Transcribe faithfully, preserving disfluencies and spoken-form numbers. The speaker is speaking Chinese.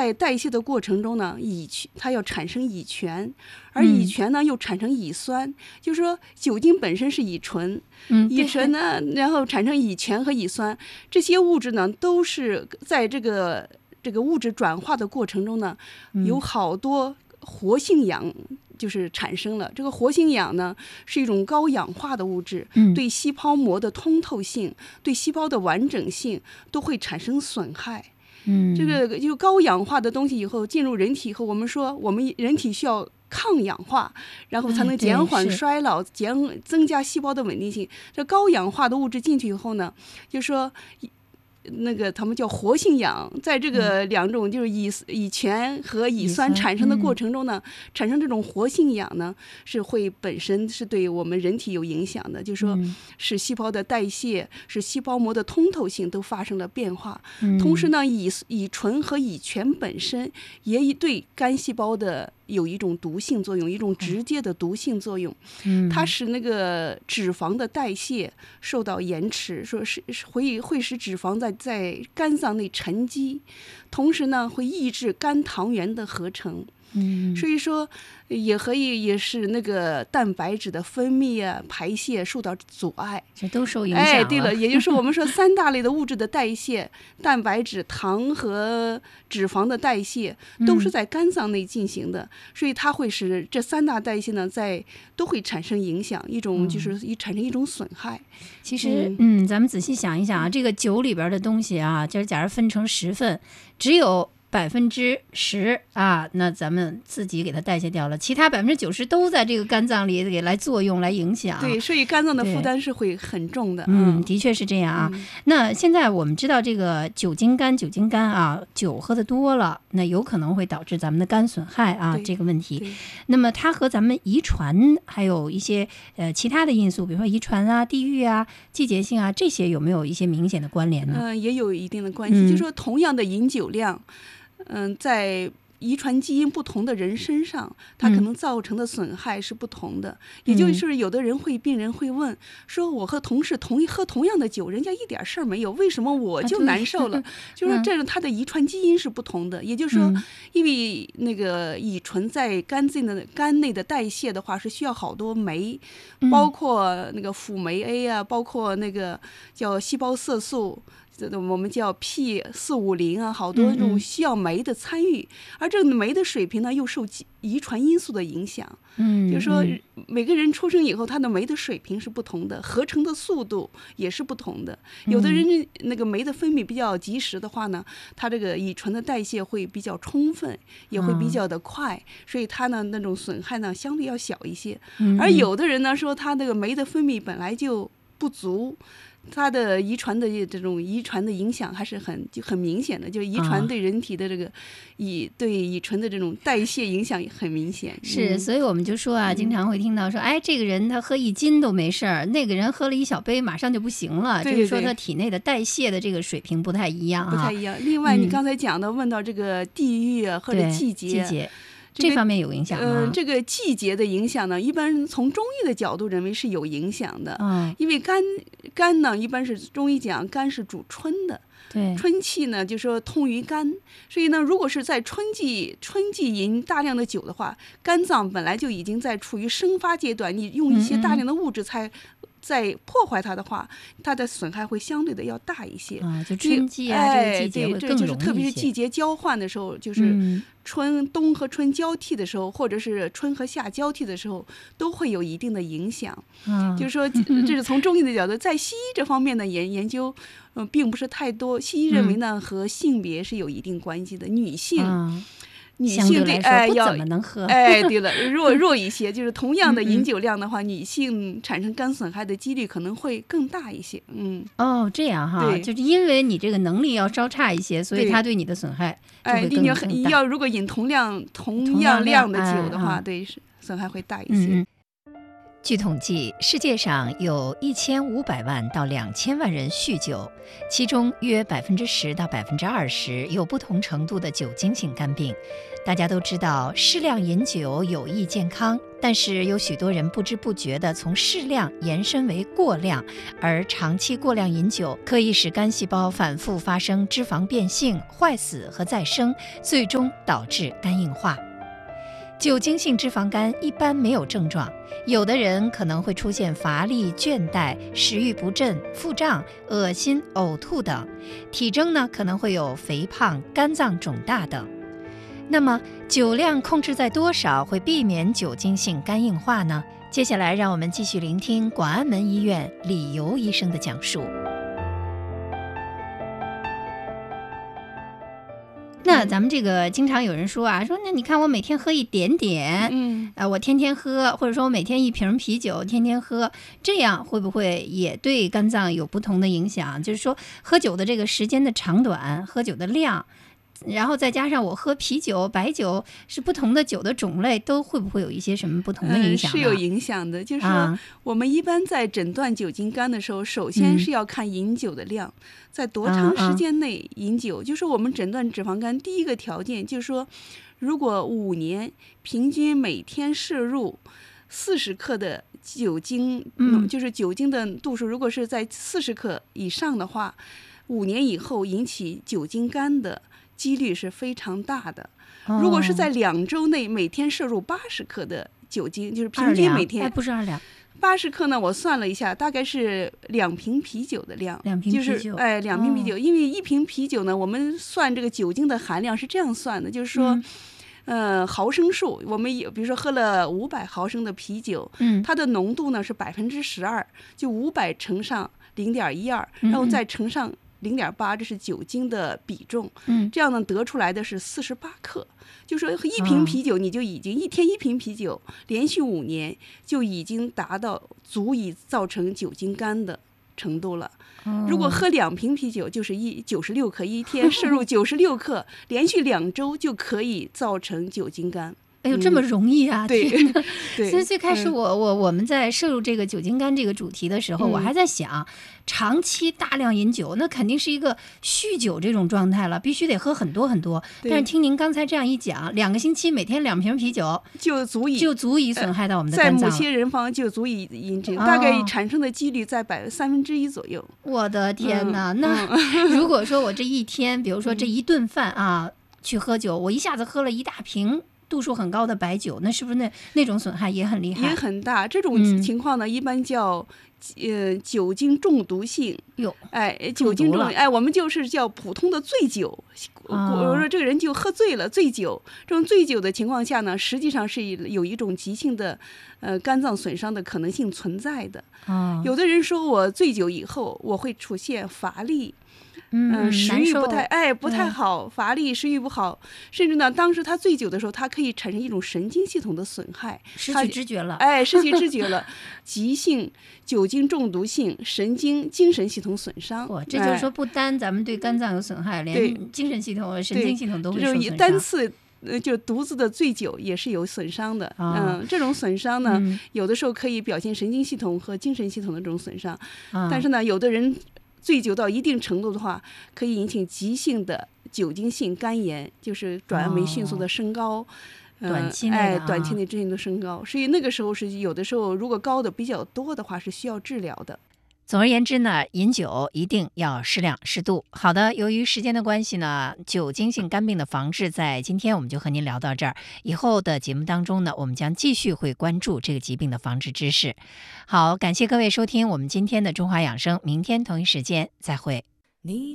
在代谢的过程中呢，乙它要产生乙醛，而乙醛呢又产生乙酸，嗯、就是说酒精本身是乙醇， 嗯、 乙醇呢，然后产生乙醛和乙酸，这些物质呢都是在这个这个物质转化的过程中呢，有好多活性氧。就是产生了这个活性氧呢，是一种高氧化的物质， 嗯、 对细胞膜的通透性、对细胞的完整性都会产生损害。 嗯， 这个就高氧化的东西以后进入人体以后，我们说我们人体需要抗氧化，然后才能减缓衰老、减增加细胞的稳定性。这高氧化的物质进去以后呢，就说。那个他们叫活性氧，在这个两种就是乙乙醛和乙酸产生的过程中呢，嗯、产生这种活性氧呢，是会本身是对我们人体有影响的，就是说使细胞的代谢、使细胞膜的通透性都发生了变化。 嗯、 同时呢，乙乙醇和乙醛本身也对肝细胞的有一种毒性作用，一种直接的毒性作用。 嗯、 它使那个脂肪的代谢受到延迟，说是会会使脂肪在在肝脏内沉积，同时呢会抑制肝糖原的合成。 嗯， 所以说也可以也是那个蛋白质的分泌啊、排泄受到阻碍， 这都受影响了。 哎，对了，也就是我们说三大类的物质的代谢，蛋白质、糖和脂肪的代谢都是在肝脏内进行的，嗯、所以它会使这三大代谢呢在都会产生影响，一种就是一产生一种损害。 其实，嗯，嗯咱们仔细想一想啊，这个酒里边的东西啊，就是假如分成十份，只有百分之十啊，那咱们自己给它代谢掉了，其他百分之九十都在这个肝脏里给来作用来影响。 对，所以肝脏的负担是会很重的。 嗯，的确是这样啊。嗯、那现在我们知道这个酒精肝，酒精肝啊，酒喝的多了，那有可能会导致咱们的肝损害啊这个问题。那么它和咱们遗传还有一些呃其他的因素，比如说遗传啊、地域啊、季节性啊这些有没有一些明显的关联呢？ 嗯、呃，也有一定的关系。嗯、就是说同样的饮酒量。嗯，在遗传基因不同的人身上，它可能造成的损害是不同的。嗯、也就是有的人会，病人会问说：“我和同事同一喝同样的酒，人家一点事儿没有，为什么我就难受了？”啊、就是说，这种它的遗传基因是不同的。嗯、也就是说，因为那个乙醇在肝内的肝内的代谢的话，是需要好多酶，包括那个辅酶 A 啊，包括那个叫细胞色素。我们叫 P 四五零啊，好多这种需要酶的参与，嗯、而这个酶的水平呢，又受遗传因素的影响。 嗯， 就是说每个人出生以后，他的酶的水平是不同的，合成的速度也是不同的。有的人那个酶的分泌比较及时的话呢，他这个乙醇的代谢会比较充分，也会比较的快，嗯、所以他呢那种损害呢相对要小一些。 嗯、 而有的人呢说他这个酶的分泌本来就不足。它的遗传的这种遗传的影响还是很就很明显的，就是遗传对人体的这个乙、啊、对乙醇的这种代谢影响很明显。 是，嗯、所以我们就说啊，经常会听到说，哎，这个人他喝一斤都没事儿，那个人喝了一小杯马上就不行了， 对对对， 就是说他体内的代谢的这个水平不太一样啊， 不太一样。另外，你刚才讲的、嗯、问到这个地域啊或者季节。 季节这方面有影响吗？ 呃，这个季节的影响呢，一般从中医的角度认为是有影响的。 嗯， 因为肝肝呢，一般是中医讲肝是主春的。 对， 春气呢就说通于肝，所以呢，如果是在春季春季饮大量的酒的话，肝脏本来就已经在处于生发阶段，你用一些大量的物质才。嗯嗯在破坏它的话，它的损害会相对的要大一些。 啊，就春季啊， 哎、 这个季节会更容易一些。 对，这就是特别是季节交换的时候，就是春、嗯、冬和春交替的时候，或者是春和夏交替的时候，都会有一定的影响。 啊、 就是说，这是从中医的角度，在西医这方面的研研究，嗯、呃，并不是太多。西医认为呢，嗯、和性别是有一定关系的，女性。 啊女性对哎要怎么能喝？ 哎，对了，弱弱一些，就是同样的饮酒量的话，嗯、女性产生肝损害的几率可能会更大一些。嗯， 哦，这样哈，就是因为你这个能力要稍差一些，所以它对你的损害就会更更大。 哎，你要如果饮同量同样量的酒的话，哎、对，损害会大一些。 嗯据统计，世界上有一千五百万到两千万人酗酒，其中约百分之十到百分之二十有不同程度的酒精性肝病。大家都知道，适量饮酒有益健康，但是有许多人不知不觉地从适量延伸为过量，而长期过量饮酒可以使肝细胞反复发生脂肪变性、坏死和再生，最终导致肝硬化。酒精性脂肪肝一般没有症状，有的人可能会出现乏力、倦怠、食欲不振、腹胀、恶心、呕吐等，体征呢可能会有肥胖、肝脏肿大等。那么酒量控制在多少会避免酒精性肝硬化呢？接下来让我们继续聆听广安门医院李游医生的讲述。那咱们这个经常有人说啊，说那你看我每天喝一点点，嗯，啊、呃，我天天喝，或者说我每天一瓶啤酒，天天喝，这样会不会也对肝脏有不同的影响？就是说喝酒的这个时间的长短，喝酒的量，然后再加上我喝啤酒、白酒是不同的酒的种类，都会不会有一些什么不同的影响呢？ 嗯、是有影响的。就是说，我们一般在诊断酒精肝的时候，首先是要看饮酒的量，嗯、在多长时间内饮酒。啊啊就是我们诊断脂肪肝第一个条件，就是说，如果五年平均每天摄入四十克的酒精，嗯，就是酒精的度数，如果是在四十克以上的话，五年以后引起酒精肝的几率是非常大的。如果是在两周内每天摄入八十克的酒精，就是平均每天， 哎，不是二两， 八十克呢，我算了一下，大概是两瓶啤酒的量。 两瓶啤酒， 就是哎，两瓶啤酒，哦、因为一瓶啤酒呢，我们算这个酒精的含量是这样算的，就是说，嗯、呃，毫升数，我们有比如说喝了五百毫升的啤酒，嗯，它的浓度呢是百分之十二，就五百乘上零点一二，然后再乘上零点八，这是酒精的比重，嗯，这样呢得出来的是四十八克。就说一瓶啤酒，你就已经、哦、一天一瓶啤酒，连续五年就已经达到足以造成酒精肝的程度了。哦、如果喝两瓶啤酒，就是一九十六克，一天摄入九十六克，连续两周就可以造成酒精肝。 哎呦，这么容易啊！ 嗯、对， 对。所以最开始我我我们在摄入这个酒精肝这个主题的时候，嗯、我还在想，长期大量饮酒，那肯定是一个酗酒这种状态了，必须得喝很多很多。但是听您刚才这样一讲，两个星期每天两瓶啤酒就足以就足以损害到我们的肝脏了。 在某些人方就足以引这个，大概产生的几率在百三分之一左右。 我的天哪！嗯、那如果说我这一天，比如说这一顿饭啊，去喝酒，我一下子喝了一大瓶度数很高的白酒，那是不是那那种损害也很厉害？ 也很大。这种情况呢，嗯、一般叫呃酒精中毒性。 哟， 哎，酒精中，哎，我们就是叫普通的醉酒。哦、我说这个人就喝醉了，醉酒。这种醉酒的情况下呢，实际上是有一种急性的呃肝脏损伤的可能性存在的。哦、有的人说我醉酒以后我会出现乏力。嗯，食欲不太哎不太好，乏力，食欲不好，甚至呢，当时他醉酒的时候，他可以产生一种神经系统的损害， 失去知觉了， 哎，失去知觉了，急性酒精中毒性神经精神系统损伤。 哇，这就是说，不单咱们对肝脏有损害，连精神系统、神经系统都会受损伤。 单次呃，就独自的醉酒也是有损伤的。哦、嗯，这种损伤呢，嗯、有的时候可以表现神经系统和精神系统的这种损伤，哦、但是呢，有的人醉酒到一定程度的话，可以引起急性的酒精性肝炎，就是转氨酶迅速的升高， 哦呃、短期内哎，短期内之内的升高，所以那个时候是有的时候，如果高的比较多的话，是需要治疗的。 总而言之呢，饮酒一定要适量适度。好的，由于时间的关系呢，酒精性肝病的防治在今天我们就和您聊到这儿。以后的节目当中呢，我们将继续会关注这个疾病的防治知识。好，感谢各位收听我们今天的中华养生，明天同一时间再会。你